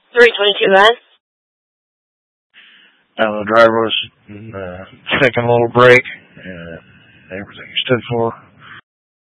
322 West. The driver was taking a little break, and everything stood for